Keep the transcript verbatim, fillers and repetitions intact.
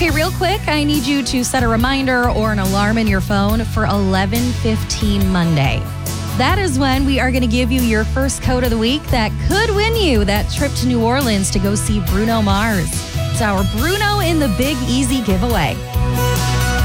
Okay, real quick, I need you to set a reminder or an alarm in your phone for eleven fifteen Monday. That is when we are going to give you your first code of the week that could win you that trip to New Orleans to go see Bruno Mars. It's our Bruno in the Big Easy giveaway.